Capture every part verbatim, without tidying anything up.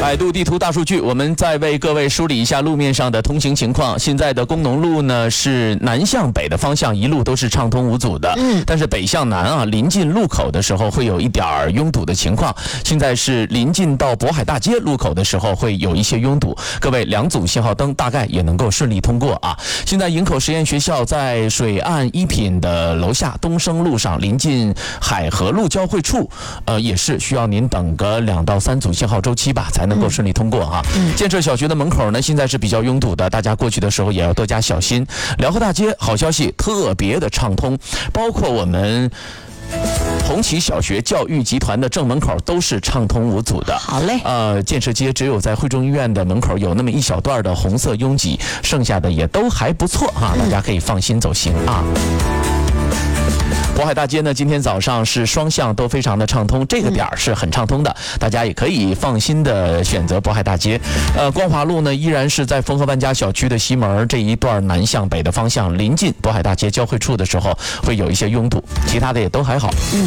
百度地图大数据，我们再为各位梳理一下路面上的通行情况。现在的工农路呢是南向北的方向一路都是畅通无阻的，嗯，但是北向南啊，临近路口的时候会有一点儿拥堵的情况。现在是临近到渤海大街路口的时候会有一些拥堵，各位两组信号灯大概也能够顺利通过啊。现在营口实验学校在水岸一品的楼下东升路上，临近海河路交汇处，呃，也是需要您等个两到三组信号周期吧，才能够顺利通过哈。嗯、建设小学的门口呢，现在是比较拥堵的，大家过去的时候也要多加小心。辽河大街好消息特别的畅通，包括我们红旗小学教育集团的正门口都是畅通无阻的。 好嘞。 呃，建设街只有在惠中医院的门口有那么一小段的红色拥挤，剩下的也都还不错哈，大家可以放心走行啊。渤海大街呢，今天早上是双向都非常的畅通，这个点儿是很畅通的，大家也可以放心的选择渤海大街。呃，光华路呢依然是在丰和万家小区的西门这一段南向北的方向，临近渤海大街交汇处的时候会有一些拥堵，其他的也都还好。嗯。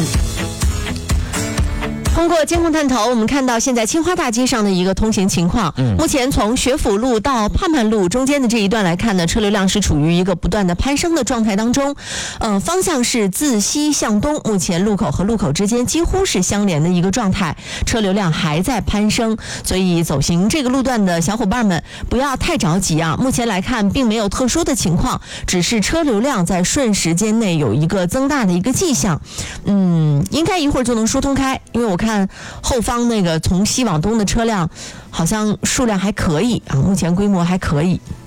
通过监控探头，我们看到现在青花大街上的一个通行情况。嗯，目前从学府路到盼盼路中间的这一段来看呢，车流量是处于一个不断的攀升的状态当中。呃，方向是自西向东，目前路口和路口之间几乎是相连的一个状态，车流量还在攀升，所以走行这个路段的小伙伴们不要太着急啊。目前来看，并没有特殊的情况，只是车流量在瞬时间内有一个增大的一个迹象。嗯，应该一会儿就能疏通开，因为我看。看后方那个从西往东的车辆好像数量还可以啊，目前规模还可以。